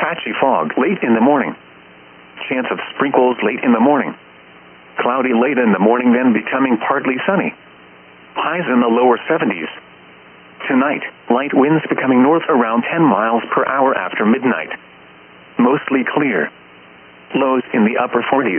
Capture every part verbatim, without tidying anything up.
patchy fog late in the morning. Chance of sprinkles late in the morning. Cloudy late in the morning, then becoming partly sunny. Highs in the lower seventies. Tonight, light winds becoming north around ten miles per hour after midnight. Mostly clear. Lows in the upper forties.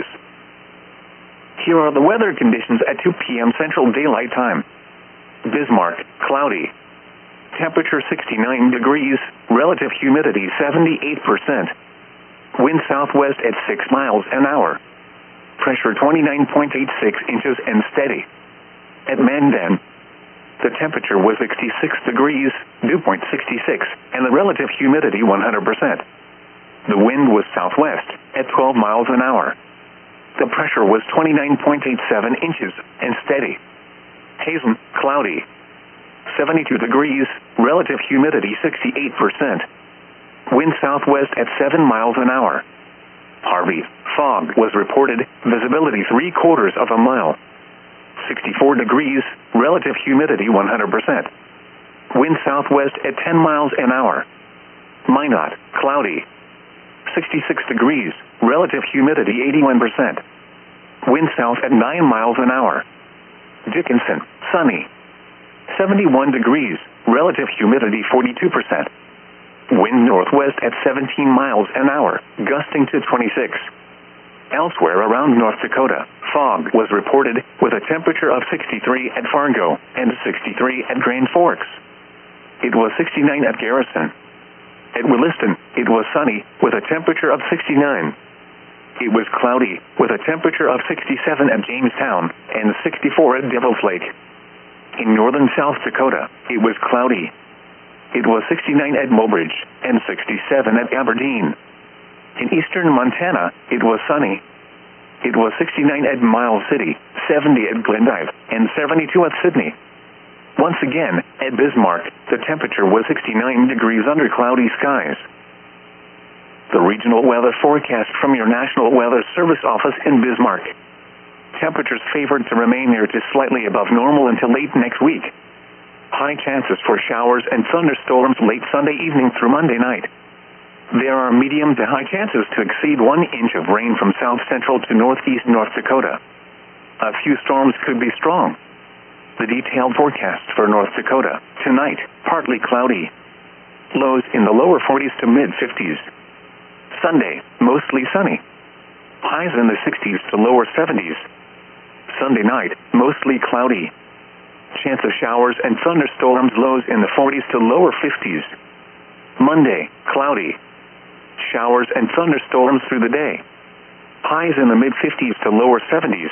Here are the weather conditions at two p m Central Daylight Time. Bismarck, cloudy. Temperature sixty-nine degrees, relative humidity seventy-eight percent. Wind southwest at six miles an hour. Pressure twenty-nine point eight six inches and steady. At Mandan, the temperature was sixty-six degrees, dew point sixty-six, and the relative humidity one hundred percent. The wind was southwest at twelve miles an hour. The pressure was twenty-nine point eight seven inches and steady. Hazen, cloudy. seventy-two degrees, relative humidity sixty-eight percent. Wind southwest at seven miles an hour. Harvey, fog was reported, visibility three quarters of a mile. sixty-four degrees, relative humidity one hundred percent. Wind southwest at ten miles an hour. Minot, cloudy. sixty-six degrees, relative humidity eighty-one percent. Wind south at nine miles an hour. Dickinson, sunny. seventy-one degrees, relative humidity forty-two percent. Wind northwest at seventeen miles an hour, gusting to twenty-six. Elsewhere around North Dakota, fog was reported with a temperature of sixty-three at Fargo and sixty-three at Grand Forks. It was sixty-nine at Garrison. At Williston, it was sunny with a temperature of sixty-nine. It was cloudy with a temperature of sixty-seven at Jamestown and sixty-four at Devil's Lake. In northern South Dakota, it was cloudy. It was sixty-nine at Mobridge and sixty-seven at Aberdeen. In eastern Montana, it was sunny. It was sixty-nine at Miles City, seventy at Glendive, and seventy-two at Sydney. Once again, at Bismarck, the temperature was sixty-nine degrees under cloudy skies. The regional weather forecast from your National Weather Service office in Bismarck. Temperatures favored to remain near to slightly above normal until late next week. High chances for showers and thunderstorms late Sunday evening through Monday night. There are medium to high chances to exceed one inch of rain from south central to northeast North Dakota. A few storms could be strong. The detailed forecast for North Dakota. Tonight, partly cloudy. Lows in the lower forties to mid fifties. Sunday, mostly sunny. Highs in the sixties to lower seventies. Sunday night, mostly cloudy. Chance of showers and thunderstorms, lows in the forties to lower fifties. Monday, cloudy. Showers and thunderstorms through the day. Highs in the mid fifties to lower seventies.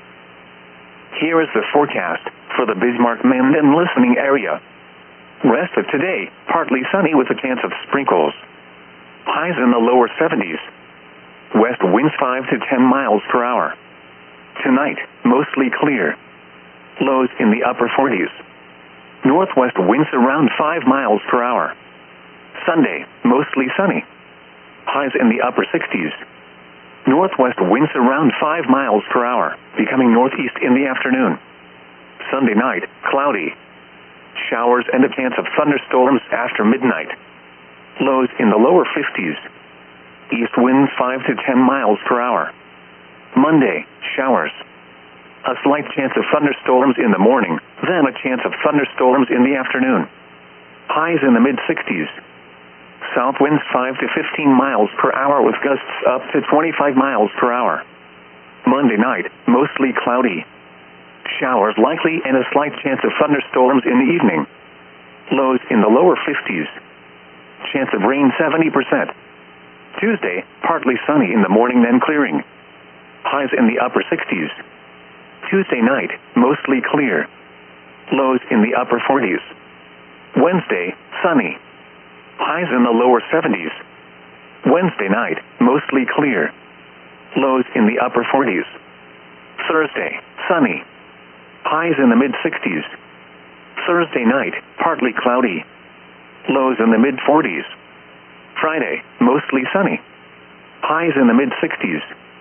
Here is the forecast for the Bismarck-Mandan listening area. Rest of today, partly sunny with a chance of sprinkles. Highs in the lower seventies. West winds five to ten miles per hour. Tonight, mostly clear. Lows in the upper forties. Northwest winds around five miles per hour. Sunday, mostly sunny. Highs in the upper sixties. Northwest winds around five miles per hour, becoming northeast in the afternoon. Sunday night, cloudy. Showers and a chance of thunderstorms after midnight. Lows in the lower fifties. East winds five to ten miles per hour. Monday, showers. A slight chance of thunderstorms in the morning, then a chance of thunderstorms in the afternoon. Highs in the mid sixties. South winds five to fifteen miles per hour with gusts up to twenty-five miles per hour. Monday night, mostly cloudy. Showers likely and a slight chance of thunderstorms in the evening. Lows in the lower fifties. Chance of rain seventy percent. Tuesday, partly sunny in the morning, then clearing. Highs in the upper sixties. Tuesday night, mostly clear. Lows in the upper forties. Wednesday, sunny. Highs in the lower seventies. Wednesday night, mostly clear. Lows in the upper forties. Thursday, sunny. Highs in the mid sixties. Thursday night, partly cloudy. Lows in the mid forties. Friday, mostly sunny. Highs in the mid sixties.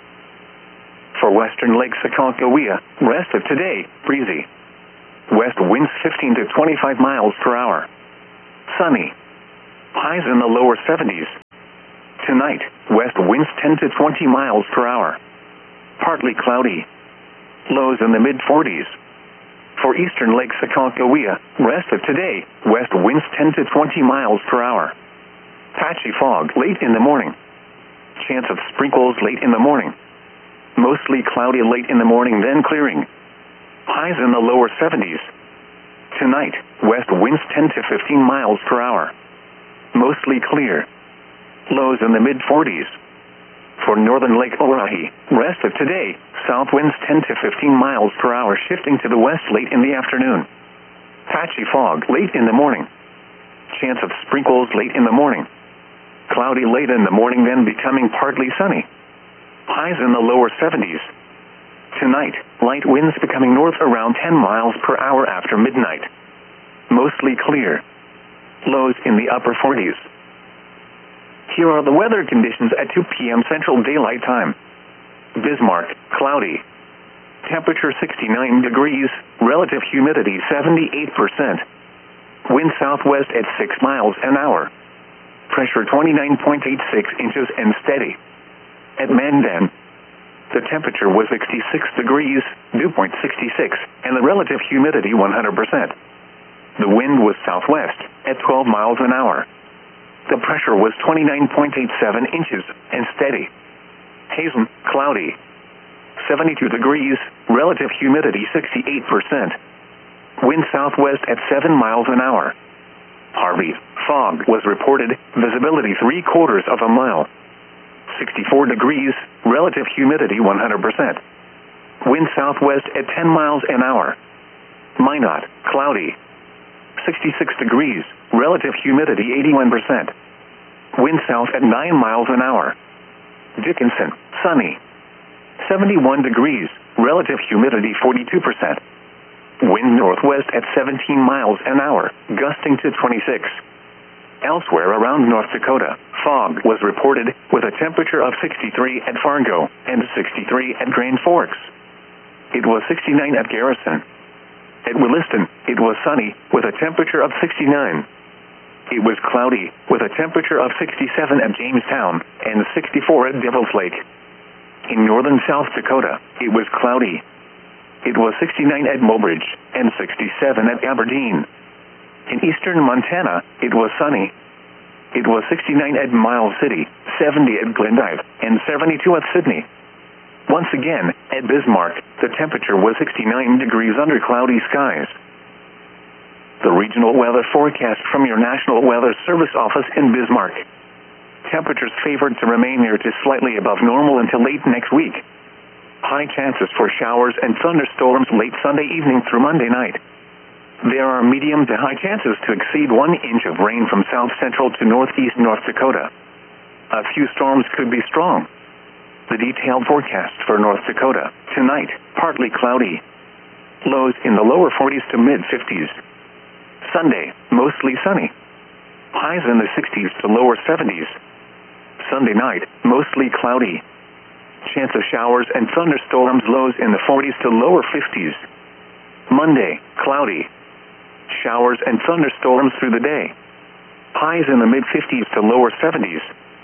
For western Lake Aconcagua, rest of today, breezy. West winds fifteen to twenty-five miles per hour. Sunny. Highs in the lower seventies. Tonight, west winds ten to twenty miles per hour. Partly cloudy. Lows in the mid forties. For eastern Lake Aconcagua, rest of today, west winds ten to twenty miles per hour. Patchy fog late in the morning. Chance of sprinkles late in the morning. Mostly cloudy late in the morning, then clearing. Highs in the lower seventies. Tonight, west winds ten to fifteen miles per hour. Mostly clear. Lows in the mid forties. For northern Lake Orohi, rest of today, south winds ten to fifteen miles per hour, shifting to the west late in the afternoon. Patchy fog late in the morning. Chance of sprinkles late in the morning. Cloudy late in the morning, then becoming partly sunny. Highs in the lower seventies. Tonight, light winds becoming north around ten miles per hour after midnight. Mostly clear. Lows in the upper forties. Here are the weather conditions at two p.m. Central Daylight Time. Bismarck, cloudy. Temperature sixty-nine degrees, relative humidity seventy-eight percent. Wind southwest at six miles an hour. Pressure twenty-nine point eight six inches and steady. At Mandan, the temperature was sixty-six degrees, dew point sixty-six, and the relative humidity one hundred percent. The wind was southwest at twelve miles an hour. The pressure was twenty-nine point eight seven inches and steady. Hazen, cloudy. seventy-two degrees, relative humidity sixty-eight percent. Wind southwest at seven miles an hour. Harvey, fog was reported, visibility three quarters of a mile. sixty-four degrees, relative humidity one hundred percent. Wind southwest at ten miles an hour. Minot, cloudy. sixty-six degrees, relative humidity eighty-one percent. Wind south at nine miles an hour. Dickinson, sunny. seventy-one degrees, relative humidity forty-two percent. Wind northwest at seventeen miles an hour, gusting to twenty-six. Elsewhere around North Dakota, fog was reported with a temperature of sixty-three at Fargo and sixty-three at Grand Forks. It was sixty-nine at Garrison. At Williston, it was sunny with a temperature of sixty-nine. It was cloudy with a temperature of sixty-seven at Jamestown and sixty-four at Devil's Lake. In northern South Dakota, it was cloudy. It was sixty-nine at Mobridge and sixty-seven at Aberdeen. In eastern Montana, it was sunny. It was sixty-nine at Miles City, seventy at Glendive, and seventy-two at Sydney. Once again, at Bismarck, the temperature was sixty-nine degrees under cloudy skies. The regional weather forecast from your National Weather Service office in Bismarck. Temperatures favored to remain near to slightly above normal until late next week. High chances for showers and thunderstorms late Sunday evening through Monday night. There are medium to high chances to exceed one inch of rain from south central to northeast North Dakota. A few storms could be strong. The detailed forecast for North Dakota. Tonight, partly cloudy. Lows in the lower forties to mid fifties. Sunday, mostly sunny. Highs in the sixties to lower seventies. Sunday night, mostly cloudy. Chance of showers and thunderstorms, lows in the forties to lower fifties. Monday, cloudy. Showers and thunderstorms through the day. Highs in the mid fifties to lower seventies.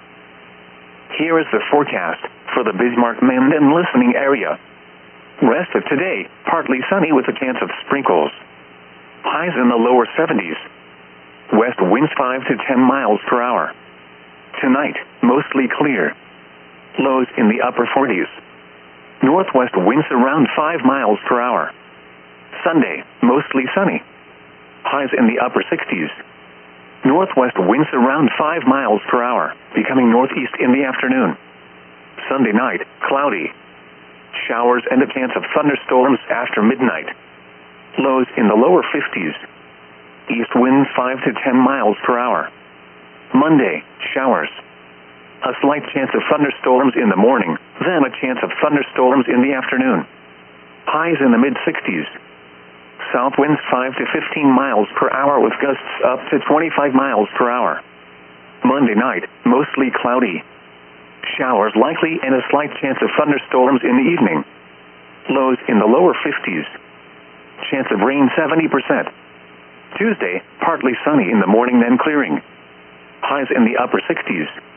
Here is the forecast for the Bismarck-Mandan listening area. Rest of today, partly sunny with a chance of sprinkles. Highs in the lower seventies. West winds five to ten miles per hour. Tonight, mostly clear. Lows in the upper forties. Northwest winds around five miles per hour. Sunday, mostly sunny. Highs in the upper sixties. Northwest winds around five miles per hour, becoming northeast in the afternoon. Sunday night, cloudy. Showers and a chance of thunderstorms after midnight. Lows in the lower fifties. East winds five to ten miles per hour. Monday, showers. A slight chance of thunderstorms in the morning, then a chance of thunderstorms in the afternoon. Highs in the mid sixties. South winds five to fifteen miles per hour with gusts up to twenty-five miles per hour. Monday night, mostly cloudy. Showers likely and a slight chance of thunderstorms in the evening. Lows in the lower fifties. Chance of rain seventy percent. Tuesday, partly sunny in the morning, then clearing. Highs in the upper sixties.